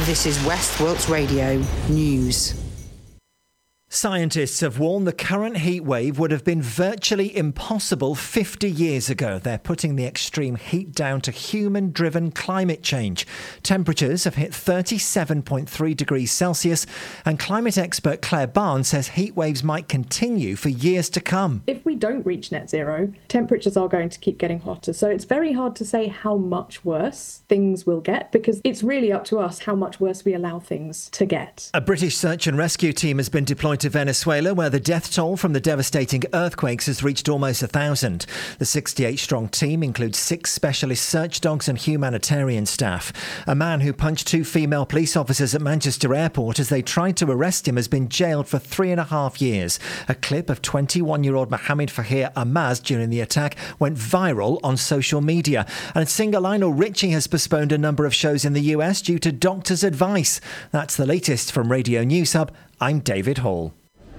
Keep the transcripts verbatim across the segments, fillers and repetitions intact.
This is West Wilts Radio News. Scientists have warned the current heat wave would have been virtually impossible fifty years ago. They're putting the extreme heat down to human-driven climate change. Temperatures have hit thirty-seven point three degrees Celsius, and climate expert Claire Barnes says heat waves might continue for years to come. If we don't reach net zero, temperatures are going to keep getting hotter. So it's very hard to say how much worse things will get, because it's really up to us how much worse we allow things to get. A British search and rescue team has been deployed to Venezuela, where the death toll from the devastating earthquakes has reached almost a thousand. The sixty-eight strong team includes six specialist search dogs and humanitarian staff. A man who punched two female police officers at Manchester Airport as they tried to arrest him has been jailed for three and a half years. A clip of twenty-one-year-old Mohammed Fahir Ahmaz during the attack went viral on social media. And singer Lionel Richie has postponed a number of shows in the U S due to doctor's advice. That's the latest from Radio News Hub. I'm David Hall.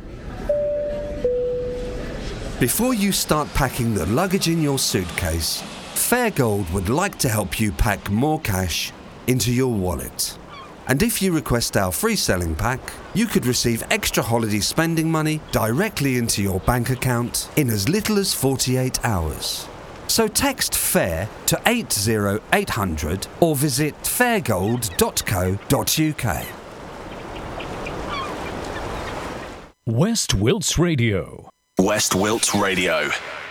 Before you start packing the luggage in your suitcase, Fairgold would like to help you pack more cash into your wallet. And if you request our free selling pack, you could receive extra holiday spending money directly into your bank account in as little as forty-eight hours. So text FAIR to eight zero eight hundred or visit fairgold dot co dot uk. West Wilts Radio. West Wilts Radio.